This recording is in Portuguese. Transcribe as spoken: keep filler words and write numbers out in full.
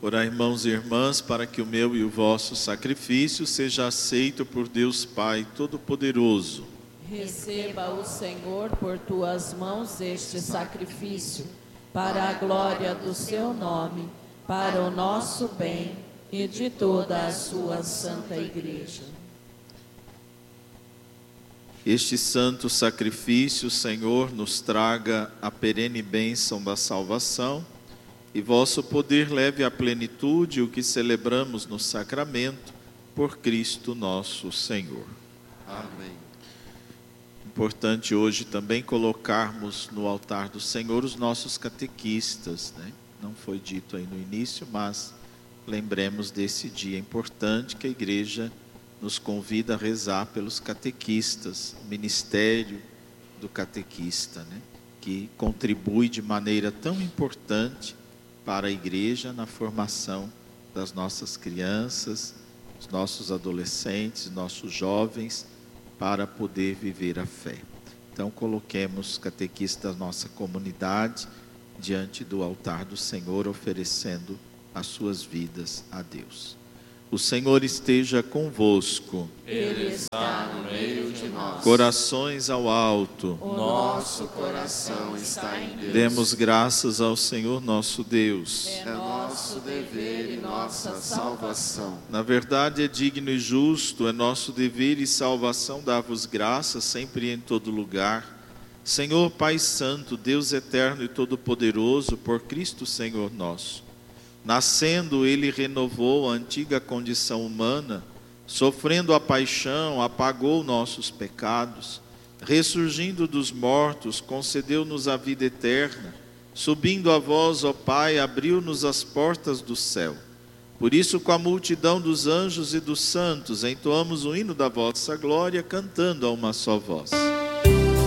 Orai, irmãos e irmãs, para que o meu e o vosso sacrifício seja aceito por Deus Pai Todo-Poderoso. Receba o Senhor por tuas mãos este sacrifício, para a glória do seu nome, para o nosso bem e de toda a sua santa igreja. Este santo sacrifício, Senhor, nos traga a perene bênção da salvação, e vosso poder leve à plenitude o que celebramos no sacramento, por Cristo nosso Senhor. Amém. Importante hoje também colocarmos no altar do Senhor os nossos catequistas, né? Não foi dito aí no início, mas lembremos desse dia importante que a igreja nos convida a rezar pelos catequistas, o ministério do catequista, né? Que contribui de maneira tão importante para a igreja na formação das nossas crianças, dos nossos adolescentes, nossos jovens, para poder viver a fé. Então coloquemos os catequistas da nossa comunidade diante do altar do Senhor, oferecendo as suas vidas a Deus. O Senhor esteja convosco. Ele está no meio de nós. Corações ao alto. O nosso coração está em Deus. Demos graças ao Senhor nosso Deus. É nosso dever e nossa salvação. Na verdade é digno e justo, é nosso dever e salvação dar-vos graças sempre e em todo lugar. Senhor Pai Santo, Deus eterno e todo-poderoso, por Cristo Senhor nosso. Nascendo, Ele renovou a antiga condição humana, sofrendo a paixão, apagou nossos pecados, ressurgindo dos mortos, concedeu-nos a vida eterna, subindo a vós, ó Pai, abriu-nos as portas do céu. Por isso, com a multidão dos anjos e dos santos, entoamos o hino da vossa glória, cantando a uma só voz.